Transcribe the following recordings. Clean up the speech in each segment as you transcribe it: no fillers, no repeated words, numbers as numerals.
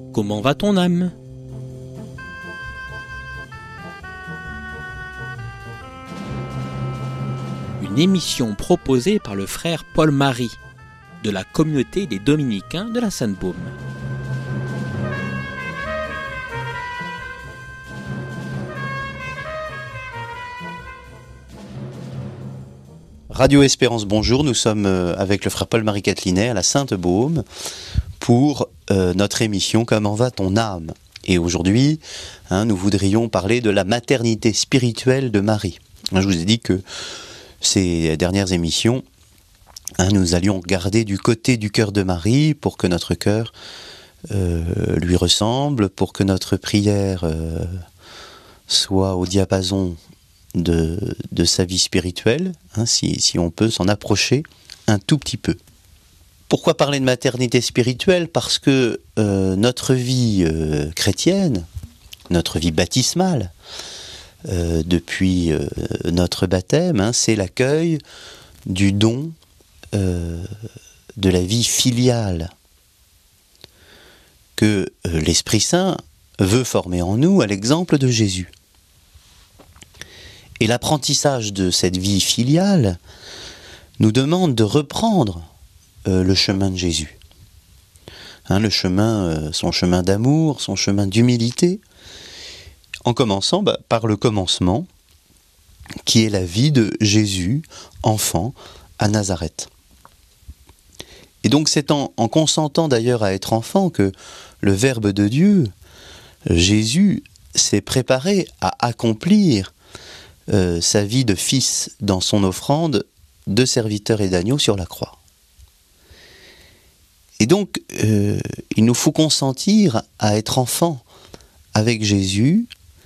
Comment va ton âme ? Une émission proposée par le frère Paul-Marie de la communauté des Dominicains de la Sainte-Baume. Radio Espérance, bonjour, nous sommes avec le frère Paul-Marie Catelinet à la Sainte-Baume pour notre émission « Comment va ton âme ?» Et aujourd'hui, nous voudrions parler de la maternité spirituelle de Marie. Je vous ai dit que ces dernières émissions, nous allions regarder du côté du cœur de Marie pour que notre cœur lui ressemble, pour que notre prière soit au diapason de sa vie spirituelle, si on peut s'en approcher un tout petit peu. Pourquoi parler de maternité spirituelle ? Parce que notre vie chrétienne, notre vie baptismale, depuis notre baptême, c'est l'accueil du don de la vie filiale que l'Esprit Saint veut former en nous à l'exemple de Jésus. Et l'apprentissage de cette vie filiale nous demande de reprendre le chemin de Jésus. Son chemin d'amour, son chemin d'humilité, en commençant par le commencement, qui est la vie de Jésus, enfant, à Nazareth. Et donc c'est en consentant d'ailleurs à être enfant que le Verbe de Dieu, Jésus, s'est préparé à accomplir sa vie de fils dans son offrande de serviteur et d'agneau sur la croix. Et donc, il nous faut consentir à être enfant avec Jésus,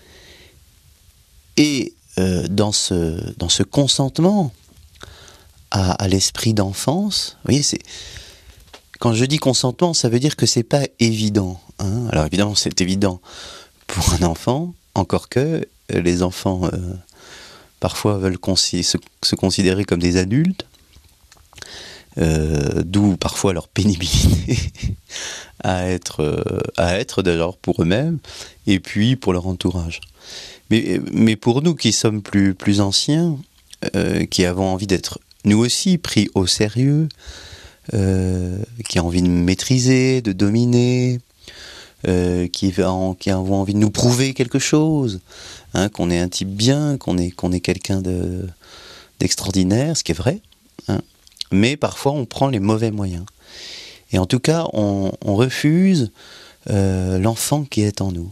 et dans ce consentement à l'esprit d'enfance, vous voyez, quand je dis consentement, ça veut dire que c'est pas évident. Alors évidemment, c'est évident pour un enfant, encore que les enfants parfois veulent se considérer comme des adultes, d'où parfois leur pénibilité à être d'ailleurs pour eux-mêmes et puis pour leur entourage. Mais pour nous qui sommes plus anciens, qui avons envie d'être nous aussi pris au sérieux, qui avons envie de maîtriser, de dominer, qui avons envie de nous prouver quelque chose, qu'on est un type bien, qu'on est quelqu'un d'extraordinaire, ce qui est vrai, mais parfois on prend les mauvais moyens. Et en tout cas, on refuse l'enfant qui est en nous.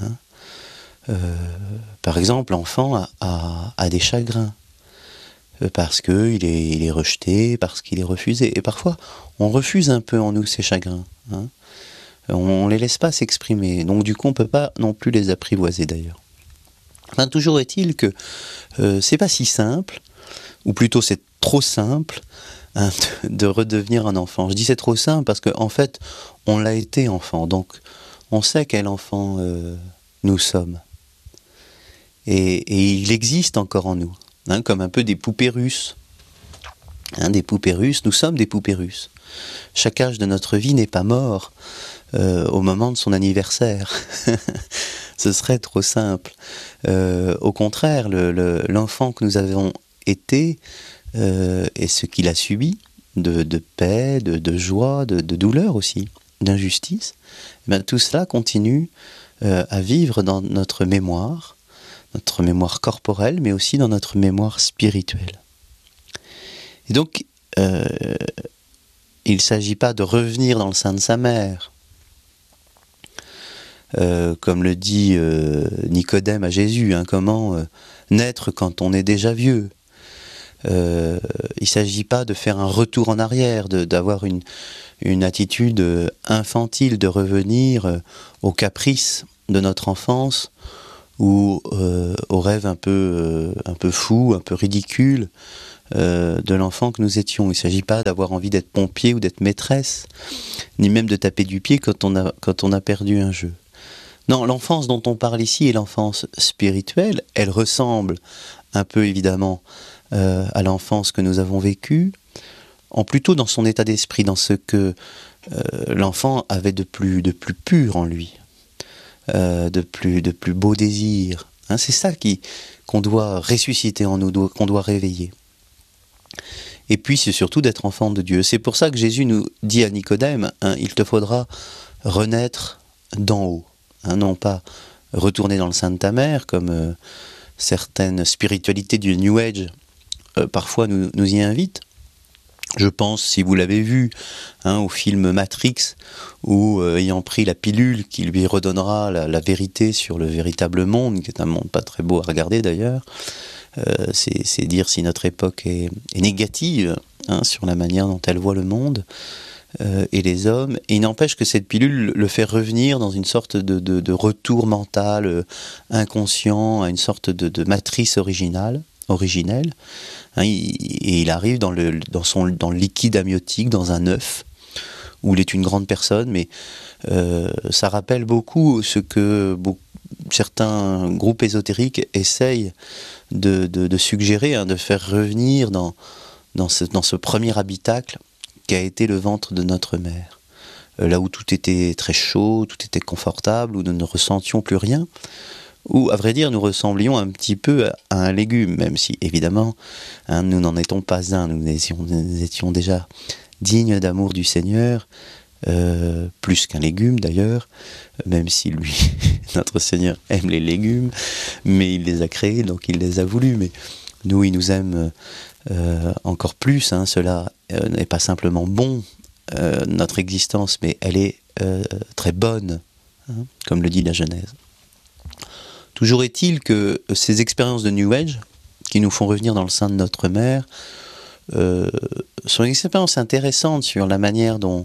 Par exemple, l'enfant a des chagrins, parce qu'il est rejeté, parce qu'il est refusé. Et parfois, on refuse un peu en nous ces chagrins. On ne les laisse pas s'exprimer. Donc du coup, on ne peut pas non plus les apprivoiser d'ailleurs. Enfin, toujours est-il que c'est pas si simple, ou plutôt c'est trop simple, de redevenir un enfant. Je dis c'est trop simple parce qu'en fait, on l'a été enfant. Donc, on sait quel enfant nous sommes. Et il existe encore en nous, comme un peu des poupées russes. Des poupées russes, nous sommes des poupées russes. Chaque âge de notre vie n'est pas mort au moment de son anniversaire. Ce serait trop simple. Au contraire, l'enfant que nous avons été et ce qu'il a subi de paix, de joie, de douleur aussi, d'injustice, tout cela continue à vivre dans notre mémoire corporelle, mais aussi dans notre mémoire spirituelle. Et donc, il ne s'agit pas de revenir dans le sein de sa mère, comme le dit Nicodème à Jésus, comment naître quand on est déjà vieux. Il ne s'agit pas de faire un retour en arrière, d'avoir une attitude infantile, de revenir aux caprices de notre enfance, ou aux rêves un peu fous, un peu ridicules de l'enfant que nous étions. Il ne s'agit pas d'avoir envie d'être pompier ou d'être maîtresse, ni même de taper du pied quand on a perdu un jeu. Non, l'enfance dont on parle ici est l'enfance spirituelle. Elle ressemble un peu évidemment à l'enfance que nous avons vécue, en plutôt dans son état d'esprit, dans ce que l'enfant avait de plus pur en lui, de plus beaux désirs. Hein, c'est ça qu'on doit ressusciter en nous, qu'on doit réveiller. Et puis c'est surtout d'être enfant de Dieu. C'est pour ça que Jésus nous dit à Nicodème, hein, il te faudra renaître d'en haut, hein, non pas retourner dans le sein de ta mère, comme certaines spiritualités du New Age parfois nous y invitent. Je pense, si vous l'avez vu, hein, au film Matrix, où ayant pris la pilule qui lui redonnera la vérité sur le véritable monde, qui est un monde pas très beau à regarder d'ailleurs, c'est dire si notre époque est négative, hein, sur la manière dont elle voit le monde et les hommes. Et il n'empêche que cette pilule le fait revenir dans une sorte de retour mental inconscient, à une sorte de matrice originelle. Hein, et il arrive dans le liquide amniotique, dans un œuf, où il est une grande personne, mais ça rappelle beaucoup ce que certains groupes ésotériques essayent de suggérer, hein, de faire revenir dans ce premier habitacle qui a été le ventre de notre mère. Là où tout était très chaud, tout était confortable, où nous ne ressentions plus rien, où, à vrai dire, nous ressemblions un petit peu à un légume, même si, évidemment, hein, nous n'en étions pas un, nous étions déjà dignes d'amour du Seigneur, plus qu'un légume d'ailleurs, même si lui, notre Seigneur, aime les légumes, mais il les a créés, donc il les a voulus, mais nous, il nous aime encore plus, hein, cela n'est pas simplement bon, notre existence, mais elle est très bonne, hein, comme le dit la Genèse. Toujours est-il que ces expériences de New Age, qui nous font revenir dans le sein de notre mère, sont une expérience intéressante sur la manière dont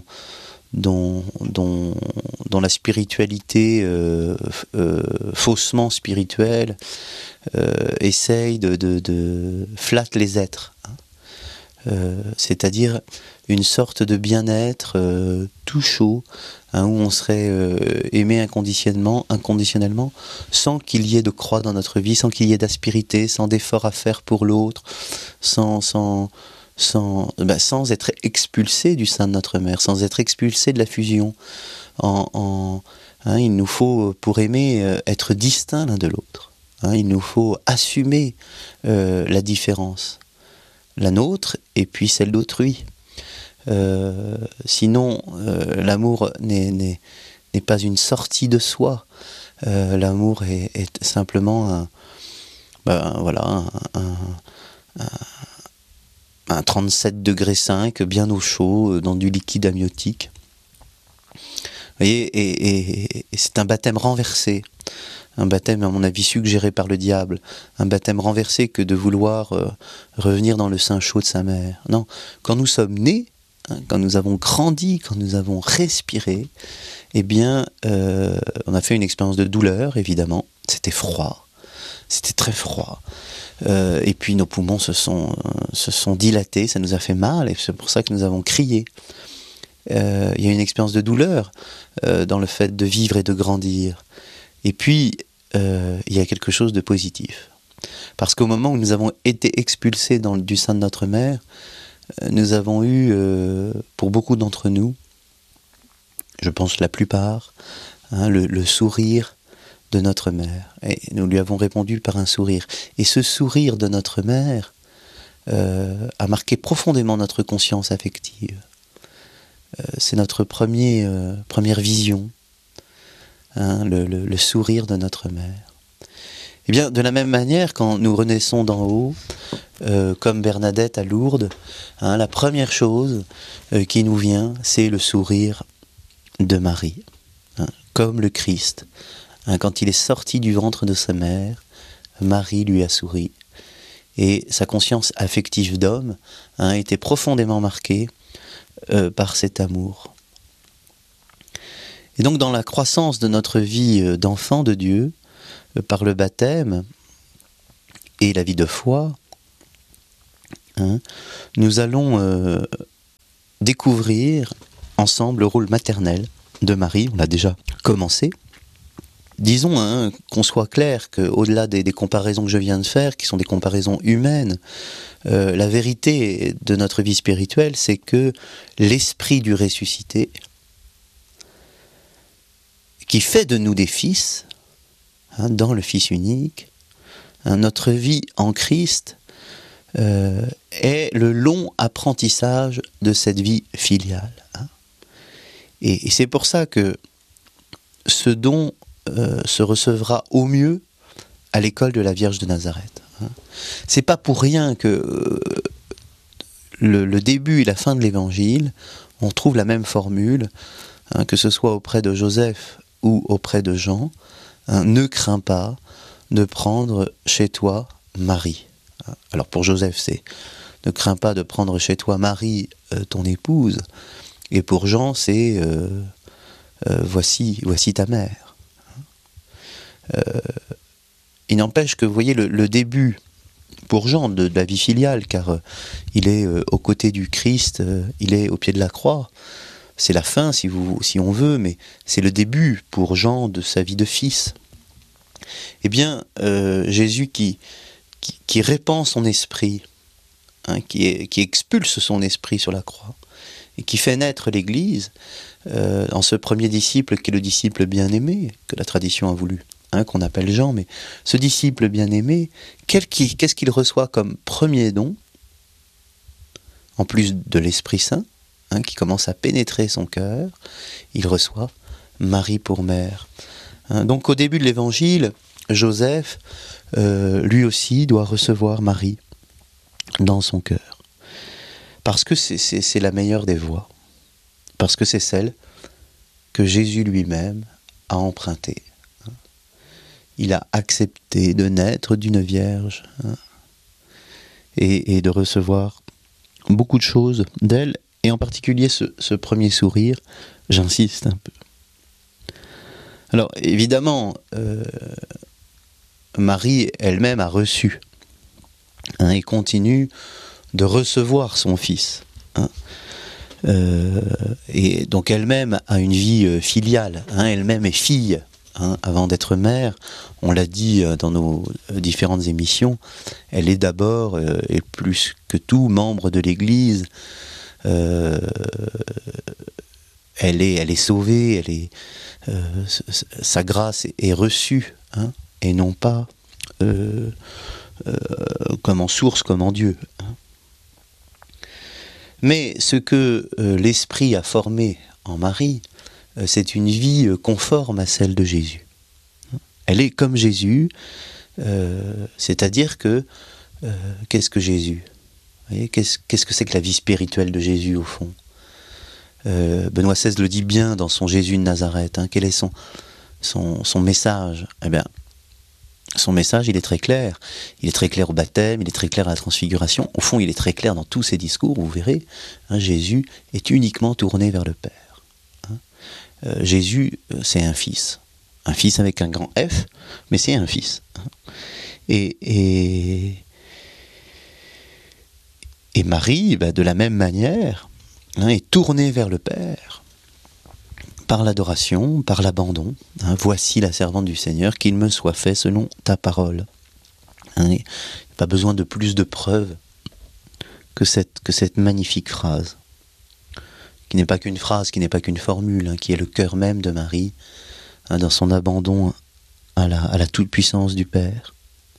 la spiritualité, faussement spirituelle, essaye de flatter les êtres. C'est-à-dire une sorte de bien-être tout chaud, hein, où on serait aimé inconditionnellement, sans qu'il y ait de croix dans notre vie, sans qu'il y ait d'aspérité, sans d'efforts à faire pour l'autre, sans être expulsé du sein de notre mère, sans être expulsé de la fusion. Hein, il nous faut, pour aimer, être distincts l'un de l'autre. Hein, il nous faut assumer la différence, la nôtre et puis celle d'autrui. Sinon, l'amour n'est pas une sortie de soi. L'amour est simplement un 37,5 bien au chaud, dans du liquide amniotique. Vous voyez, et c'est un baptême renversé. Un baptême, à mon avis, suggéré par le diable. Un baptême renversé que de vouloir revenir dans le sein chaud de sa mère. Non, quand nous sommes nés, hein, quand nous avons grandi, quand nous avons respiré, eh bien, on a fait une expérience de douleur, évidemment. C'était froid. C'était très froid. Et puis nos poumons se sont dilatés, ça nous a fait mal, et c'est pour ça que nous avons crié. Il y a une expérience de douleur dans le fait de vivre et de grandir. Et puis, il y a quelque chose de positif. Parce qu'au moment où nous avons été expulsés du sein de notre mère, nous avons eu, pour beaucoup d'entre nous, je pense la plupart, hein, le sourire de notre mère. Et nous lui avons répondu par un sourire. Et ce sourire de notre mère a marqué profondément notre conscience affective. C'est notre première vision, hein, le sourire de notre mère. Eh bien, de la même manière, quand nous renaissons d'en haut, comme Bernadette à Lourdes, hein, la première chose qui nous vient, c'est le sourire de Marie, hein, comme le Christ. Hein, quand il est sorti du ventre de sa mère, Marie lui a souri. Et sa conscience affective d'homme, hein, a été profondément marquée par cet amour. Et donc dans la croissance de notre vie d'enfant de Dieu, par le baptême et la vie de foi, hein, nous allons découvrir ensemble le rôle maternel de Marie. On l'a déjà commencé. Disons, hein, qu'on soit clair, qu'au-delà des comparaisons que je viens de faire, qui sont des comparaisons humaines, la vérité de notre vie spirituelle, c'est que l'esprit du ressuscité, qui fait de nous des fils, dans le Fils unique. Notre vie en Christ est le long apprentissage de cette vie filiale. Et c'est pour ça que ce don se recevra au mieux à l'école de la Vierge de Nazareth. C'est pas pour rien que le début et la fin de l'Évangile, on trouve la même formule, que ce soit auprès de Joseph ou auprès de Jean, ne crains pas de prendre chez toi Marie. Alors pour Joseph, c'est ne crains pas de prendre chez toi Marie, ton épouse, et pour Jean, c'est voici ta mère. Il n'empêche que, vous voyez, le début pour Jean de la vie filiale, car il est aux côtés du Christ, il est au pied de la croix. C'est la fin, si on veut, mais c'est le début pour Jean de sa vie de fils. Eh bien, Jésus qui répand son esprit, qui expulse son esprit sur la croix, et qui fait naître l'Église, en ce premier disciple qui est le disciple bien-aimé, que la tradition a voulu, qu'on appelle Jean, mais ce disciple bien-aimé, qu'est-ce qu'il reçoit comme premier don, en plus de l'Esprit Saint, qui commence à pénétrer son cœur? Il reçoit Marie pour mère. Donc au début de l'Évangile, Joseph, lui aussi, doit recevoir Marie dans son cœur. Parce que c'est la meilleure des voies. Parce que c'est celle que Jésus lui-même a empruntée. Il a accepté de naître d'une vierge et de recevoir beaucoup de choses d'elle, et en particulier ce premier sourire, j'insiste un peu. Alors évidemment, Marie elle-même a reçu et continue de recevoir son fils. Et donc elle-même a une vie filiale, elle-même est fille. Avant d'être mère, on l'a dit dans nos différentes émissions, elle est d'abord et plus que tout membre de l'Église. Elle est sauvée, sa grâce est reçue, et non pas comme en source, comme en Dieu. Mais ce que l'Esprit a formé en Marie, c'est une vie conforme à celle de Jésus. Elle est comme Jésus, c'est-à-dire que qu'est-ce que Jésus ? Vous voyez, qu'est-ce que c'est que la vie spirituelle de Jésus au fond ? Benoît XVI le dit bien dans son Jésus de Nazareth. Quel est son message ? Eh bien, son message, il est très clair. Il est très clair au baptême, il est très clair à la transfiguration. Au fond, il est très clair dans tous ses discours, vous verrez. Jésus est uniquement tourné vers le Père. Jésus, c'est un fils avec un grand F, mais c'est un fils. Et Marie, de la même manière, est tournée vers le Père par l'adoration, par l'abandon. Voici la servante du Seigneur, qu'il me soit fait selon ta parole. Il n'y a pas besoin de plus de preuves que cette magnifique phrase, qui n'est pas qu'une phrase, qui n'est pas qu'une formule, qui est le cœur même de Marie, dans son abandon à la toute-puissance du Père.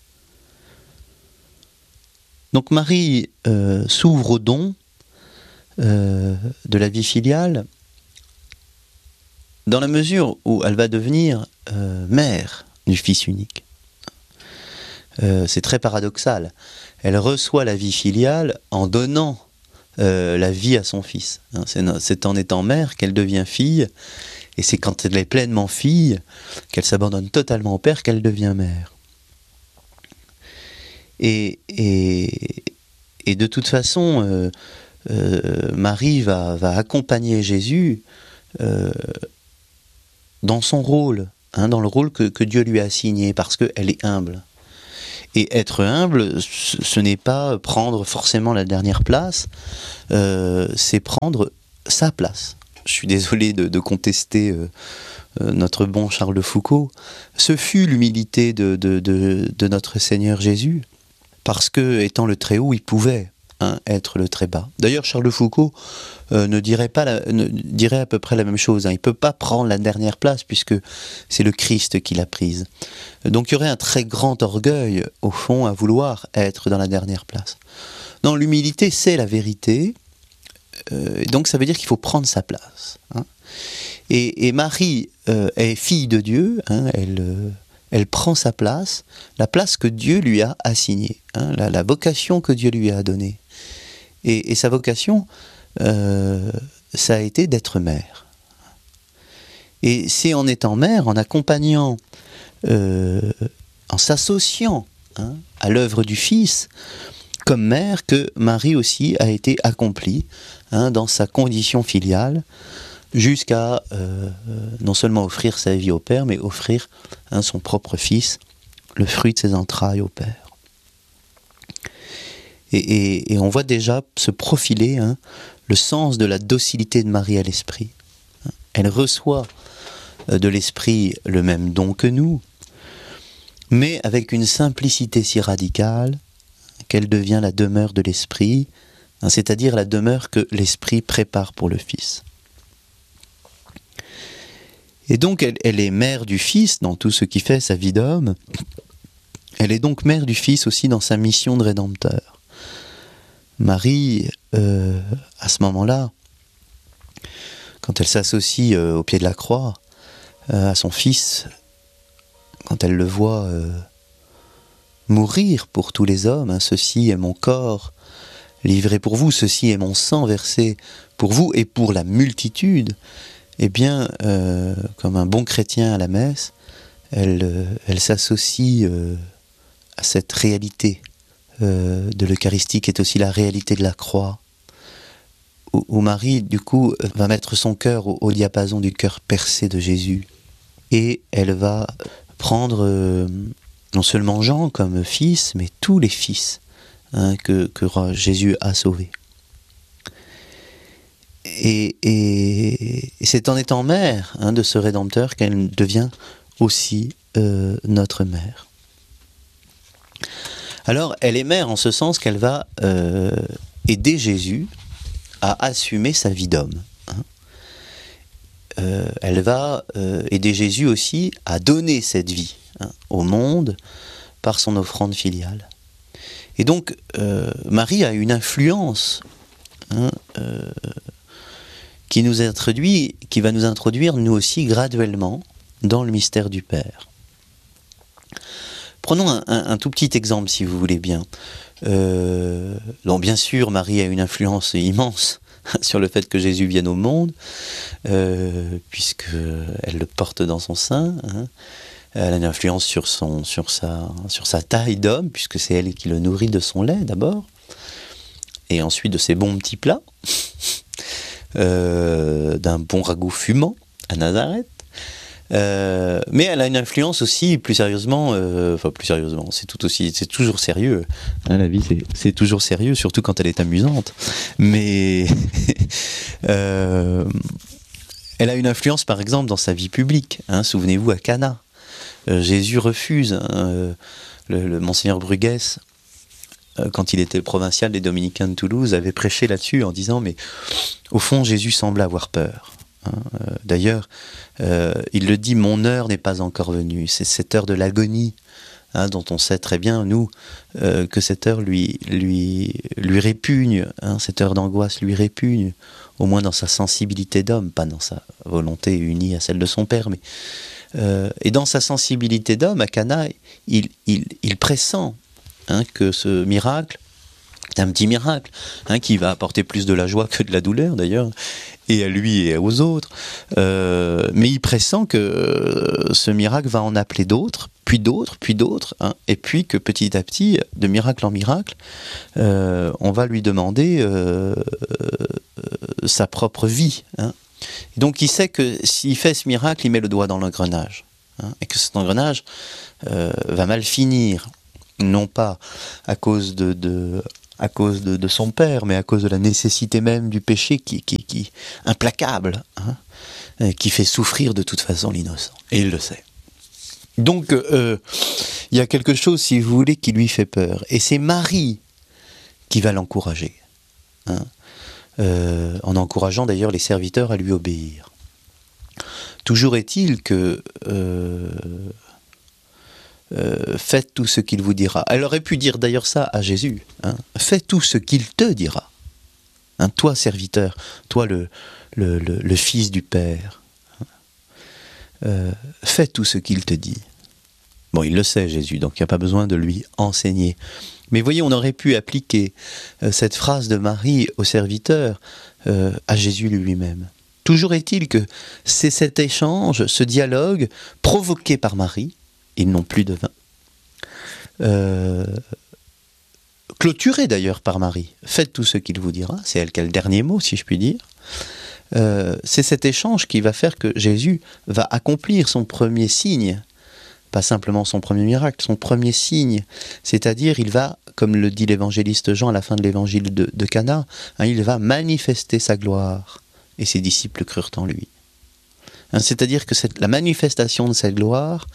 Donc Marie s'ouvre au don de la vie filiale dans la mesure où elle va devenir mère du Fils unique. C'est très paradoxal. Elle reçoit la vie filiale en donnant la vie à son fils. C'est en étant mère qu'elle devient fille, et c'est quand elle est pleinement fille qu'elle s'abandonne totalement au Père qu'elle devient mère. Et de toute façon, Marie va accompagner Jésus dans son rôle, dans le rôle que Dieu lui a assigné, parce qu'elle est humble. Et être humble, ce n'est pas prendre forcément la dernière place, c'est prendre sa place. Je suis désolé de contester notre bon Charles de Foucault. Ce fut l'humilité de notre Seigneur Jésus, parce que, étant le Très-Haut, il pouvait être le très bas. D'ailleurs, Charles de Foucault dirait à peu près la même chose. Il ne peut pas prendre la dernière place puisque c'est le Christ qui l'a prise. Donc il y aurait un très grand orgueil, au fond, à vouloir être dans la dernière place. Non, l'humilité, c'est la vérité. Donc ça veut dire qu'il faut prendre sa place. Et Marie est fille de Dieu, elle prend sa place, la place que Dieu lui a assignée, la vocation que Dieu lui a donnée. Et sa vocation, ça a été d'être mère. Et c'est en étant mère, en accompagnant, en s'associant à l'œuvre du Fils, comme mère, que Marie aussi a été accomplie dans sa condition filiale, jusqu'à non seulement offrir sa vie au Père, mais offrir son propre Fils, le fruit de ses entrailles au Père. Et on voit déjà se profiler le sens de la docilité de Marie à l'Esprit. Elle reçoit de l'Esprit le même don que nous, mais avec une simplicité si radicale qu'elle devient la demeure de l'Esprit, c'est-à-dire la demeure que l'Esprit prépare pour le Fils. Et donc elle est mère du Fils dans tout ce qui fait sa vie d'homme. Elle est donc mère du Fils aussi dans sa mission de rédempteur. Marie, à ce moment-là, quand elle s'associe au pied de la croix, à son Fils, quand elle le voit mourir pour tous les hommes, ceci est mon corps livré pour vous, ceci est mon sang versé pour vous et pour la multitude, eh bien, comme un bon chrétien à la messe, elle s'associe à cette réalité de l'Eucharistie qui est aussi la réalité de la croix, où Marie, du coup, va mettre son cœur au diapason du cœur percé de Jésus. Et elle va prendre non seulement Jean comme fils, mais tous les fils que Jésus a sauvés. Et c'est en étant mère de ce Rédempteur qu'elle devient aussi notre mère. Alors, elle est mère en ce sens qu'elle va aider Jésus à assumer sa vie d'homme. Elle va aider Jésus aussi à donner cette vie au monde par son offrande filiale. Et donc, Marie a une influence qui va nous introduire, nous aussi, graduellement, dans le mystère du Père. Prenons un tout petit exemple, si vous voulez bien. Donc, bien sûr, Marie a une influence immense sur le fait que Jésus vienne au monde, puisqu'elle le porte dans son sein. Elle a une influence sur sa taille d'homme, puisque c'est elle qui le nourrit de son lait d'abord, et ensuite de ses bons petits plats, d'un bon ragoût fumant à Nazareth. Mais elle a une influence aussi plus sérieusement, c'est toujours sérieux. La vie c'est toujours sérieux, surtout quand elle est amusante. Mais elle a une influence par exemple dans sa vie publique. Souvenez-vous à Cana, Jésus refuse. Le Monseigneur Bruguès, quand il était provincial des Dominicains de Toulouse, avait prêché là-dessus en disant mais au fond Jésus semble avoir peur. D'ailleurs, il le dit, mon heure n'est pas encore venue. C'est cette heure de l'agonie, dont on sait très bien, nous, que cette heure lui répugne, cette heure d'angoisse lui répugne, au moins dans sa sensibilité d'homme, pas dans sa volonté unie à celle de son père, mais et dans sa sensibilité d'homme, à Cana, il pressent que ce miracle, c'est un petit miracle, qui va apporter plus de la joie que de la douleur d'ailleurs, et à lui et aux autres, mais il pressent que ce miracle va en appeler d'autres, puis d'autres, et puis que petit à petit, de miracle en miracle, on va lui demander sa propre vie. Et donc il sait que s'il fait ce miracle, il met le doigt dans l'engrenage, et que cet engrenage va mal finir, non pas à cause de son père, mais à cause de la nécessité même du péché qui implacable, qui fait souffrir de toute façon l'innocent. Et il le sait. Donc, il y a quelque chose, si vous voulez, qui lui fait peur. Et c'est Marie qui va l'encourager, hein, en encourageant d'ailleurs les serviteurs à lui obéir. Toujours est-il que faites tout ce qu'il vous dira. Elle aurait pu dire d'ailleurs ça à Jésus, hein, fais tout ce qu'il te dira. Hein, toi, serviteur, toi le fils du Père, fais tout ce qu'il te dit. Bon, il le sait, Jésus, donc il n'y a pas besoin de lui enseigner. Mais voyez, on aurait pu appliquer cette phrase de Marie au serviteur à Jésus lui-même. Toujours est-il que c'est cet échange, ce dialogue provoqué par Marie, ils n'ont plus de vin, clôturé d'ailleurs par Marie. Faites tout ce qu'il vous dira, c'est elle qui a le dernier mot, si je puis dire. C'est cet échange qui va faire que Jésus va accomplir son premier signe, pas simplement son premier miracle, son premier signe, c'est-à-dire il va, comme le dit l'évangéliste Jean à la fin de l'évangile de Cana, hein, il va manifester sa gloire, et ses disciples crurent en lui. Hein, c'est-à-dire que la manifestation de cette gloire,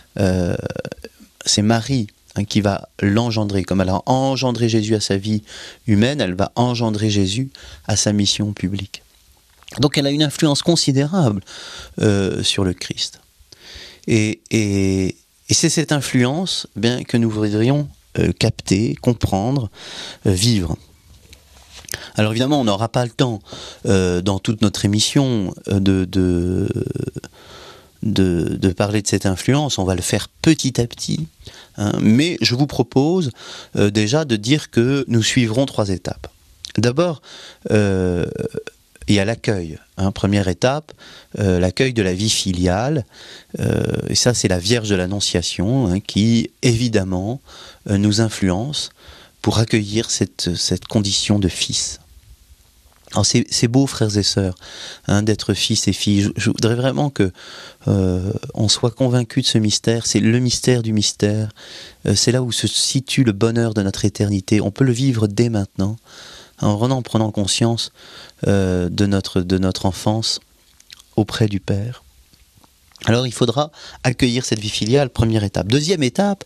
c'est Marie, hein, qui va l'engendrer, comme elle a engendré Jésus à sa vie humaine, elle va engendrer Jésus à sa mission publique. Donc elle a une influence considérable sur le Christ. Et c'est cette influence bien, que nous voudrions capter, comprendre, vivre. Alors évidemment, on n'aura pas le temps dans toute notre émission de parler de cette influence, on va le faire petit à petit, hein, mais je vous propose déjà de dire que nous suivrons 3 étapes. D'abord, il y a l'accueil, hein, première étape, l'accueil de la vie filiale, et ça c'est la Vierge de l'Annonciation, hein, qui évidemment nous influence pour accueillir cette condition de fils. Alors c'est beau, frères et sœurs, hein, d'être fils et filles. Je voudrais vraiment que on soit convaincus de ce mystère. C'est le mystère du mystère. C'est là où se situe le bonheur de notre éternité. On peut le vivre dès maintenant, en prenant conscience de notre enfance auprès du Père. Alors il faudra accueillir cette vie filiale, première étape. Deuxième étape,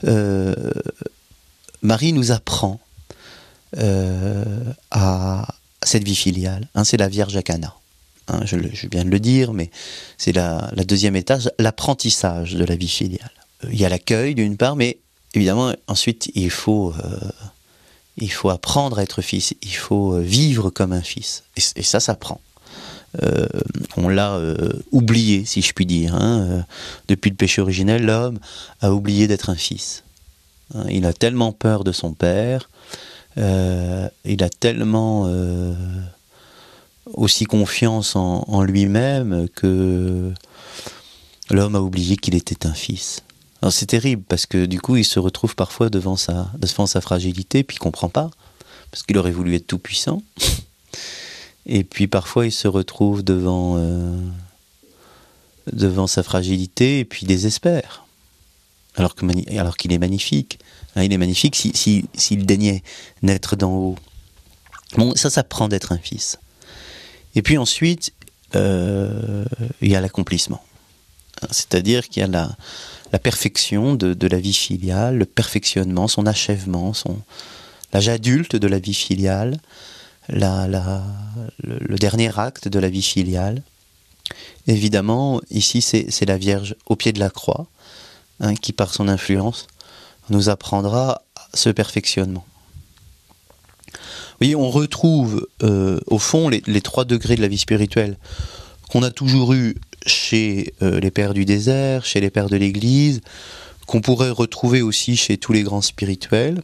Marie nous apprend à cette vie filiale, hein, c'est la Vierge à Cana. Hein, je viens de le dire, mais c'est la deuxième étage, l'apprentissage de la vie filiale. Il y a l'accueil d'une part, mais évidemment ensuite il faut apprendre à être fils, il faut vivre comme un fils, et ça s'apprend. On l'a oublié, si je puis dire. Hein, depuis le péché originel, l'homme a oublié d'être un fils. Hein, il a tellement peur de son père, il a tellement aussi confiance en lui-même que l'homme a oublié qu'il était un fils. Alors c'est terrible parce que du coup il se retrouve parfois devant sa fragilité, puis il ne comprend pas, parce qu'il aurait voulu être tout puissant. Et puis parfois il se retrouve devant sa fragilité et puis désespère, alors qu'il est magnifique. Hein, il est magnifique s'il daignait naître d'en haut. Bon, ça s'apprend d'être un fils. Et puis ensuite, il y a l'accomplissement. C'est-à-dire qu'il y a la perfection de la vie filiale, le perfectionnement, son achèvement, l'âge adulte de la vie filiale, le dernier acte de la vie filiale. Évidemment, ici, c'est la Vierge au pied de la croix, hein, qui, par son influence, nous apprendra ce perfectionnement. Vous voyez, on retrouve, au fond, les 3 degrés de la vie spirituelle qu'on a toujours eu chez les pères du désert, chez les pères de l'Église, qu'on pourrait retrouver aussi chez tous les grands spirituels.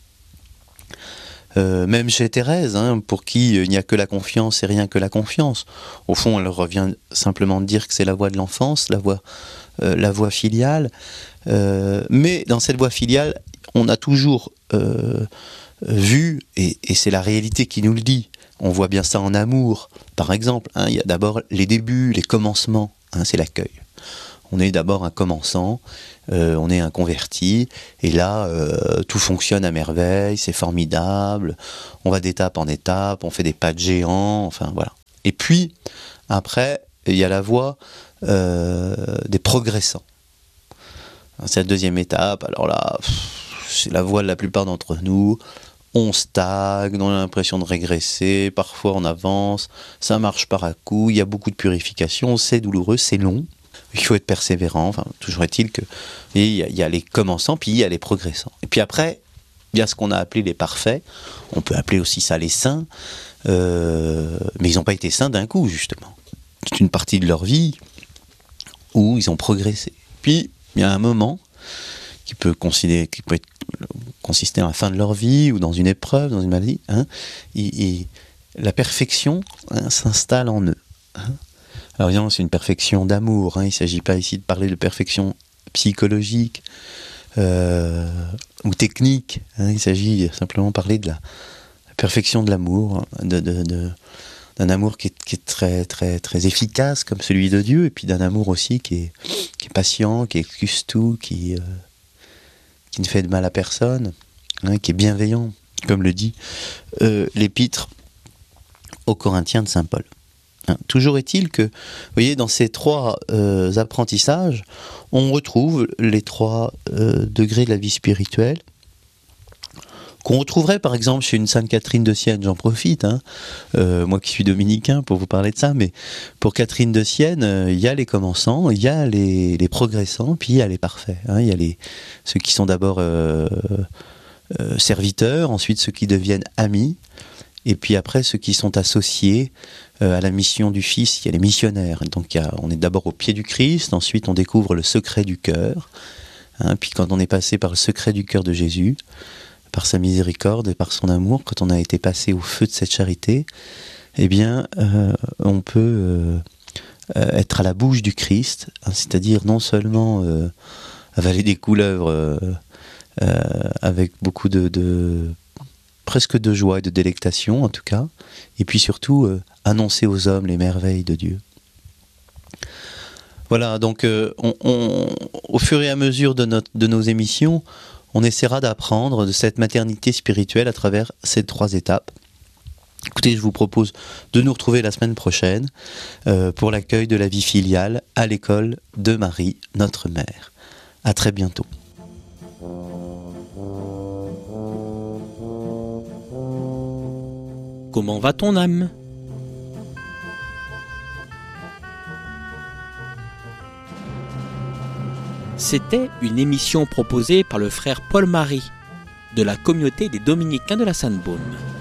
Même chez Thérèse, hein, pour qui il n'y a que la confiance et rien que la confiance. Au fond, elle revient simplement de dire que c'est la voie de l'enfance, la voie filiale. Mais dans cette voie filiale, on a toujours vu, et c'est la réalité qui nous le dit, on voit bien ça en amour, par exemple, hein, il y a d'abord les débuts, les commencements, hein, c'est l'accueil. On est d'abord un commençant, on est un converti, et là, tout fonctionne à merveille, c'est formidable, on va d'étape en étape, on fait des pas de géant, enfin voilà. Et puis, après, il y a la voie des progressants. C'est la deuxième étape, alors là, c'est la voie de la plupart d'entre nous, on stagne, on a l'impression de régresser, parfois on avance, ça marche par à coup, il y a beaucoup de purification, c'est douloureux, c'est long, il faut être persévérant, enfin, toujours est-il que il y a les commençants, puis il y a les progressants. Et puis après, il y a ce qu'on a appelé les parfaits, on peut appeler aussi ça les saints, mais ils n'ont pas été saints d'un coup, justement. C'est une partie de leur vie où ils ont progressé. Puis, il y a un moment qui peut consister à la fin de leur vie, ou dans une épreuve, dans une maladie, hein, la perfection, hein, s'installe en eux. Hein. Alors évidemment, c'est une perfection d'amour, hein, il ne s'agit pas ici de parler de perfection psychologique ou technique, hein, il s'agit simplement de parler de la perfection de l'amour, d'un amour qui est très, très, très efficace comme celui de Dieu, et puis d'un amour aussi qui est patient, qui excuse tout, qui ne fait de mal à personne, hein, qui est bienveillant, comme le dit l'épître aux Corinthiens de saint Paul. Hein, toujours est-il que, vous voyez, dans ces trois apprentissages, on retrouve les trois degrés de la vie spirituelle, qu'on retrouverait par exemple chez une Sainte Catherine de Sienne, j'en profite, hein, moi qui suis dominicain pour vous parler de ça, mais pour Catherine de Sienne, il y a les commençants, il y a les progressants, puis il y a les parfaits. Hein, il y a ceux qui sont d'abord serviteurs, ensuite ceux qui deviennent amis, et puis après ceux qui sont associés à la mission du Fils, il y a les missionnaires. Donc on est d'abord au pied du Christ, ensuite on découvre le secret du cœur, hein, puis quand on est passé par le secret du cœur de Jésus, par sa miséricorde et par son amour, quand on a été passé au feu de cette charité, eh bien, on peut être à la bouche du Christ, hein, c'est-à-dire non seulement avaler des couleuvres avec beaucoup presque de joie et de délectation en tout cas, et puis surtout annoncer aux hommes les merveilles de Dieu. Voilà, donc au fur et à mesure de nos émissions, on essaiera d'apprendre de cette maternité spirituelle à travers ces trois étapes. Écoutez, je vous propose de nous retrouver la semaine prochaine pour l'accueil de la vie filiale à l'école de Marie, notre mère. À très bientôt. Comment va ton âme ? C'était une émission proposée par le frère Paul Marie de la communauté des Dominicains de la Sainte-Baume.